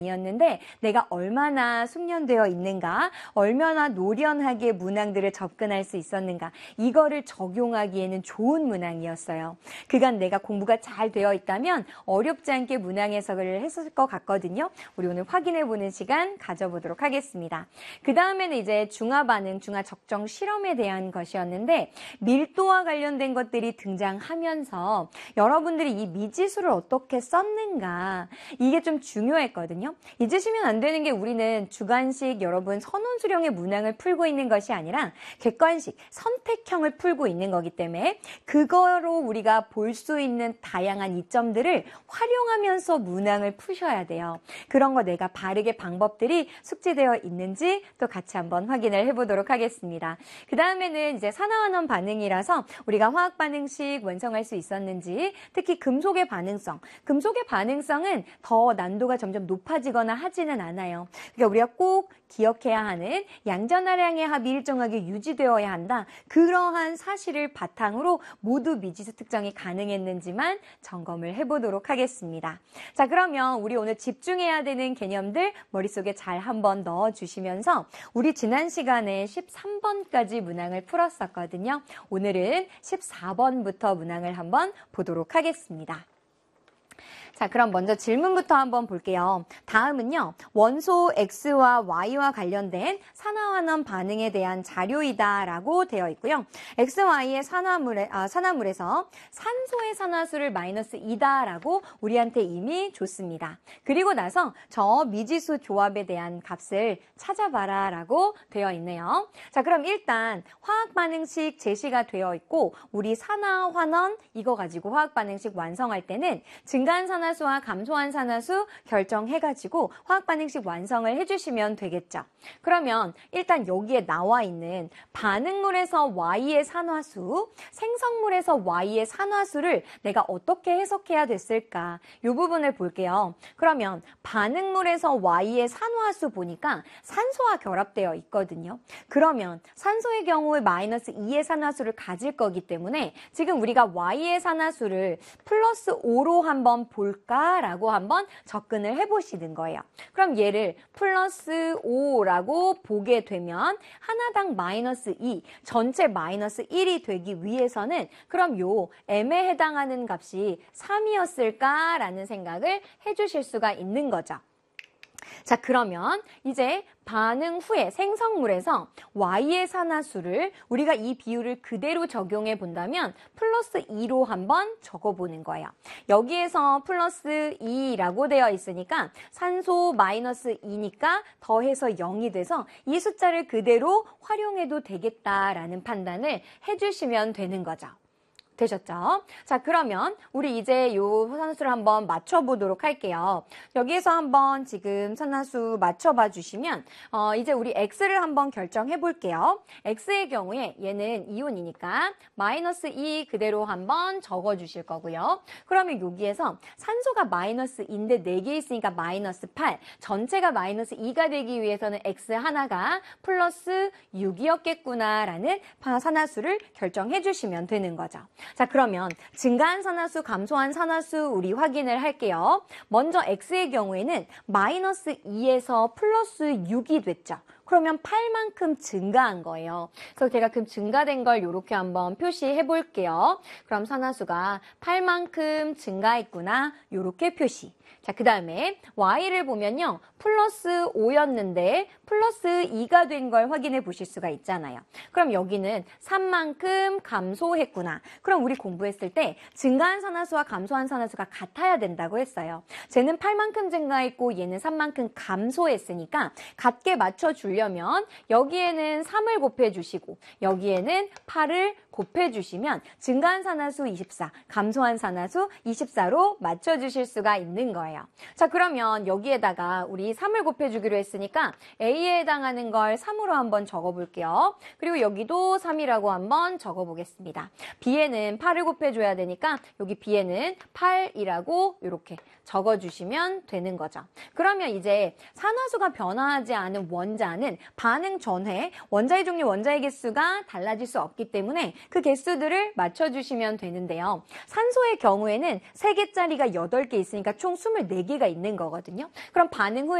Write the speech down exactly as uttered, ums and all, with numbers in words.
이었는데 내가 얼마나 숙련되어 있는가, 얼마나 노련하게 문항들을 접근할 수 있었는가, 이거를 적용하기에는 좋은 문항이었어요. 그간 내가 공부가 잘 되어 있다면 어렵지 않게 문항 해석을 했을 것 같거든요. 우리 오늘 확인해보는 시간 가져보도록 하겠습니다. 그 다음에는 이제 중화 반응, 중화 적정 실험에 대한 것이었는데 밀도와 관련된 것들이 등장하면서 여러분들이 이 미지수를 어떻게 썼는가, 이게 좀 중요했거든요. 잊으시면 안 되는 게 우리는 주관식 여러분 선원수령의 문항을 풀고 있는 것이 아니라 객관식 선택형을 풀고 있는 거기 때문에 그거로 우리가 볼 수 있는 다양한 이점들을 활용하면서 문항을 푸셔야 돼요. 그런 거 내가 바르게 방법들이 숙지되어 있는지 또 같이 한번 확인을 해보도록 하겠습니다. 그 다음에는 이제 산화환원 반응이라서 우리가 화학 반응식 완성할 수 있었는지, 특히 금속의 반응성, 금속의 반응성은 더 난도가 점점 높아지거나 하지는 않아요. 그러니까 우리가 꼭 기억해야 하는 양전하량의 합이 일정하게 유지되어야 한다. 그러한 사실을 바탕으로 모두 미지수 특정이 가능했는지만 점검을 해보도록 하겠습니다. 자, 그러면 우리 오늘 집중해야 되는 개념들 머릿속에 잘 한번 넣어주시면서 우리 지난 시간에 십삼 번까지 문항을 풀었었거든요. 오늘은 십사 번부터 문항을 한번 보도록 하겠습니다. 자, 그럼 먼저 질문부터 한번 볼게요. 다음은요, 원소 X와 Y와 관련된 산화환원 반응에 대한 자료이다 라고 되어 있고요. X, Y의 산화물에, 아, 산화물에서 산소의 산화수를 마이너스 이다 라고 우리한테 이미 줬습니다. 그리고 나서 저 미지수 조합에 대한 값을 찾아봐라 라고 되어 있네요. 자, 그럼 일단 화학 반응식 제시가 되어 있고 우리 산화환원 이거 가지고 화학 반응식 완성할 때는 증가한 산화 산화수와 감소한 산화수 결정해가지고 화학 반응식 완성을 해주시면 되겠죠. 그러면 일단 여기에 나와 있는 반응물에서 Y의 산화수, 생성물에서 Y의 산화수를 내가 어떻게 해석해야 됐을까? 이 부분을 볼게요. 그러면 반응물에서 Y의 산화수 보니까 산소와 결합되어 있거든요. 그러면 산소의 경우에 마이너스 이의 산화수를 가질 거기 때문에 지금 우리가 Y의 산화수를 플러스 오로 한번 볼까? 라고 한번 접근을 해보시는 거예요. 그럼 얘를 플러스 오라고 보게 되면 하나당 마이너스 이, 전체 마이너스 일이 되기 위해서는 그럼 요 M에 해당하는 값이 삼이었을까라는 생각을 해주실 수가 있는 거죠. 자, 그러면 이제 반응 후에 생성물에서 Y의 산화수를 우리가 이 비율을 그대로 적용해 본다면 플러스 이로 한번 적어보는 거예요. 여기에서 플러스 이라고 되어 있으니까 산소 마이너스 이니까 더해서 영이 돼서 이 숫자를 그대로 활용해도 되겠다라는 판단을 해주시면 되는 거죠. 되셨죠? 자, 그러면 우리 이제 요 산화수를 한번 맞춰보도록 할게요. 여기에서 한번 지금 산화수 맞춰봐 주시면 어, 이제 우리 X를 한번 결정해 볼게요. X의 경우에 얘는 이온이니까 마이너스 이 그대로 한번 적어 주실 거고요. 그러면 여기에서 산소가 마이너스 이인데 네 개 있으니까 마이너스 팔, 전체가 마이너스 이가 되기 위해서는 X 하나가 플러스 육이었겠구나라는 산화수를 결정해 주시면 되는 거죠. 자, 그러면 증가한 산화수, 감소한 산화수 우리 확인을 할게요. 먼저 X의 경우에는 마이너스 이에서 플러스 육이 됐죠. 그러면 팔만큼 증가한 거예요. 그래서 제가 그 증가된 걸 이렇게 한번 표시해 볼게요. 그럼 산화수가 팔만큼 증가했구나. 이렇게 표시. 자, 그 다음에 Y를 보면요. 플러스 오였는데 플러스 이가 된 걸 확인해 보실 수가 있잖아요. 그럼 여기는 삼만큼 감소했구나. 그럼 우리 공부했을 때 증가한 산화수와 감소한 산화수가 같아야 된다고 했어요. 쟤는 팔만큼 증가했고 얘는 삼만큼 감소했으니까 같게 맞춰주려면 여기에는 삼을 곱해주시고 여기에는 팔을 곱해주시면 증가한 산화수 이십사, 감소한 산화수 이십사로 맞춰주실 수가 있는 거예요. 자, 그러면 여기에다가 우리 삼을 곱해주기로 했으니까 A에 해당하는 걸 삼으로 한번 적어볼게요. 그리고 여기도 삼이라고 한번 적어보겠습니다. B에는 B에는 팔을 곱해줘야 되니까 여기 B에는 팔이라고 이렇게 적어주시면 되는 거죠. 그러면 이제 산화수가 변화하지 않은 원자는 반응 전에 원자의 종류, 원자의 개수가 달라질 수 없기 때문에 그 개수들을 맞춰주시면 되는데요. 산소의 경우에는 세 개짜리가 여덟 개 있으니까 총 스물네 개가 있는 거거든요. 그럼 반응 후에